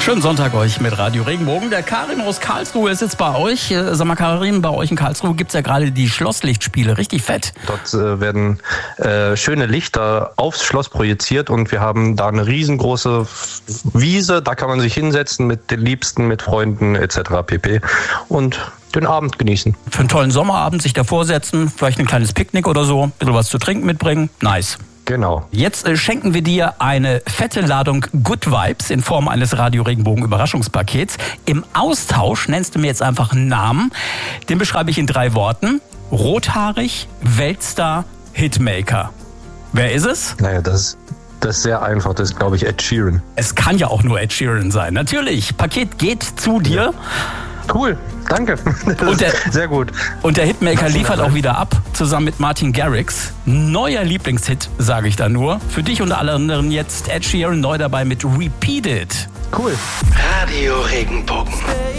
Schönen Sonntag euch mit Radio Regenbogen. Der Karim aus Karlsruhe ist jetzt bei euch. Sag mal, Karim, bei euch in Karlsruhe gibt's ja gerade die Schlosslichtspiele. Richtig fett. Dort werden schöne Lichter aufs Schloss projiziert und wir haben da eine riesengroße Wiese. Da kann man sich hinsetzen mit den Liebsten, mit Freunden etc. pp. Und den Abend genießen. Für einen tollen Sommerabend sich davor setzen, vielleicht ein kleines Picknick oder so, ein bisschen was zu trinken mitbringen. Nice. Genau. Jetzt schenken wir dir eine fette Ladung Good Vibes in Form eines Radio Regenbogen Überraschungspakets. Im Austausch nennst du mir jetzt einfach einen Namen. Den beschreibe ich in 3 Worten. Rothaarig, Weltstar, Hitmaker. Wer ist es? Naja, das ist sehr einfach. Das ist, glaube ich, Ed Sheeran. Es kann ja auch nur Ed Sheeran sein. Natürlich. Paket geht zu dir. Ja. Cool, danke. Sehr gut. Und der Hitmaker liefert auch wieder ab, zusammen mit Martin Garrix. Neuer Lieblingshit, sage ich da nur. Für dich und alle anderen jetzt Ed Sheeran neu dabei mit Repeat It. Cool. Radio Regenbogen.